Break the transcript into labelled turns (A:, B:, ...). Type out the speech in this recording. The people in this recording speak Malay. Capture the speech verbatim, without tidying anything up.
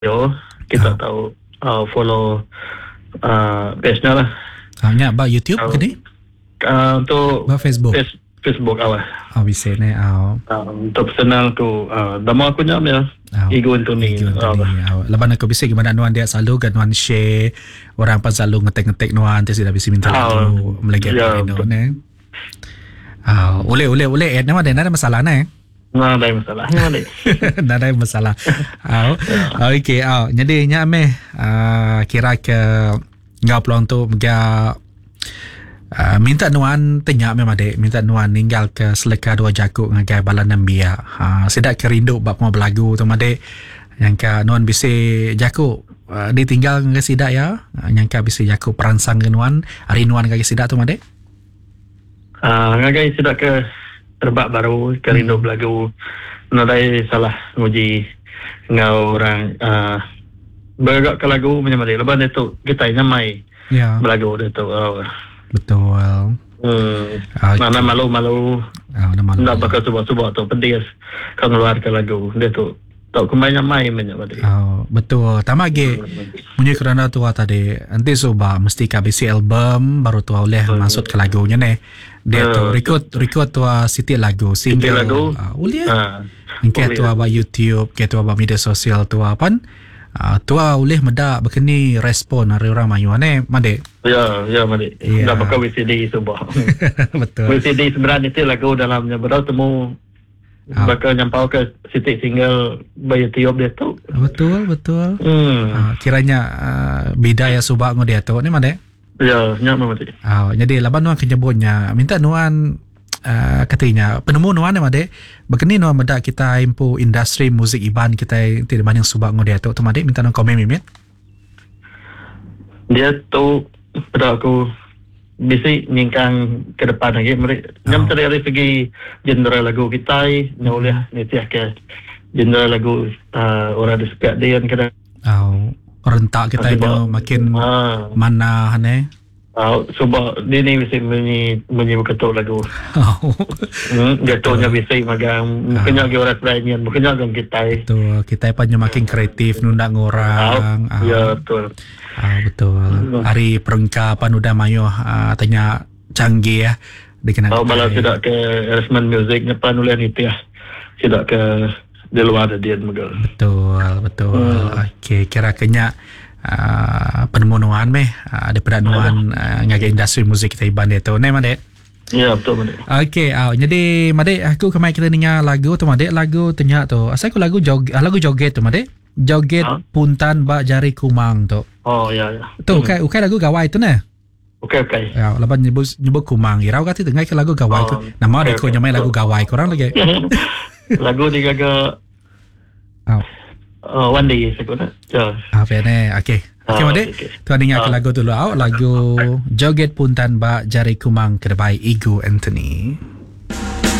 A: Yo, kita
B: Ah.
A: tahu uh, follow uh, page-nya lah.
B: Ah, nya ba YouTube
A: Ah.
B: ke ni?
A: Uh, untuk
B: Ba Facebook.
A: face, Facebook awal.
B: Oh, bisa ni. Oh.
A: Uh, untuk personal tu, uh, nama aku nyam ya.
B: Oh.
A: Ego Anthony.
B: Ego
A: Uh,
B: Anthony. Oh. Laban aku bisa gimana nuan dia selalu kan nuan share orang pas selalu ngetek-ngetek nuan dia sudah bisa minta
A: Ah,
B: lagu melagi
A: ya,
B: no ne. Ah, boleh boleh boleh eh nama dia ada masalah ne.
A: Nah, ada masalah. Mana?
B: Tak ada masalah. Oh. Okey, oh. Jadi nya meh uh, kira ke ngau peluang tu mega uh, minta nuan tanya memang dek minta nuan ninggal ke seleka dua jakuk ngagai balan nambia. Ha sedak kerindu bab mau belagu tu made yang ka nuan bisa jakuk uh, ditinggal ke sidak ya. Uh, yang ka bisa jakuk peransang ke nuan hari nuan ke sidak tu made.
A: Ah, uh, ngagai sudah ke terbak baru kerindu hmm. belagu. Nadai salah nguji ngau orang uh, bergerak ke lagu menyamari. Lepas itu kita nyamai
B: Ya.
A: belagu itu. Oh.
B: Betul.
A: Hmm.
B: Okay.
A: Mana malu-malu.
B: Oh, dah malu.
A: Tak bakal subak-subak tu penting kan keluar ke lagu. Dia tu tak kembali nyamai menyamari.
B: Oh, betul. Tama ge punya kerana tua tadi. Nanti coba mesti kabisi album baru tua oleh hmm. masuk ke lagunya ne. Dia tu record record tua siti lagu single
A: lagu.
B: Uh, ulia.
A: Ha.
B: Engke tua ba YouTube, ke tua ba media sosial tua pan. Uh, tua oleh meda bekeni respon hari orang mayu ne made.
A: Ya, ya made.
B: Ya.
A: Dah bakal V C D subak.
B: Betul.
A: V C D sebenarnya itu lagu dalamnya berau temu
B: Ah.
A: bakal nyampau ke siti single by YouTube dia tu.
B: Betul, betul.
A: Hmm.
B: Uh, kiranya uh, beda ya subak ngo dia tu ni made.
A: Ya, nyak made.
B: Oh, jadi laban nuan kenyebutnya minta nuan uh, katanya penemu nuan yang ada begini nuan meda kita impu industri muzik iban kita tidak banyak subak ngode tu tu made minta nuan komen mimit.
A: Dia tu pada aku bisa nyingkang ke depan lagi. Nyam
B: Oh.
A: dari segi genre lagu kita nya oleh ni tiah ke genre lagu uh, orang disuka dia kan.
B: Oh, rentak kita
A: Sebab-
B: itu makin
A: Ah.
B: mana ne.
A: Uh, sebab dia ni bisa bunyi bunyi berketuk lagu.
B: Oh.
A: Hmm, jatuhnya bisa magang mungkinnya ke orang lain, mungkinnya ke kita.
B: Tu kita pun makin kreatif nundang orang.
A: Ah, ya betul.
B: Ah, betul. Hari perengkapan udah mayo ah, tanya canggih ya. Dikenal.
A: Kalau malah tidak ke arrangement musiknya panulian itu ya. Tidak ke di luar ada dia megel.
B: Betul, betul.
A: Hmm.
B: Okey, kira kenya uh, penemuan meh uh, daripada nuan uh, ngagai industri muzik kita iban dia tu. Ne Made.
A: Ya betul Made.
B: Okey, uh, jadi Made aku kemarin kita dengar lagu tu Made, lagu tanya tu. Asal aku lagu jog uh, lagu joget tu Made. Joget
A: Ha?
B: puntan ba jari kumang tu.
A: Oh ya ya.
B: Tu ukai ukai lagu gawai tu ne.
A: Okey okey.
B: Ya, lepas nyebut nyebut kumang. Irau kata dengar ke lagu gawai tu.
A: Oh,
B: Nama
A: okey,
B: dia ko
A: okey.
B: nyamai lagu gawai korang lagi.
A: Lagu ni gaga
B: Oh.
A: uh, one day saya guna. Ya.
B: Apa ni? Okey. Okey
A: Ah,
B: Made.
A: okey.
B: Tuan dengar ke
A: Ah.
B: lagu dulu. Lagu Joget Puntan Ba Jari Kumang Kedebai Ego Anthony.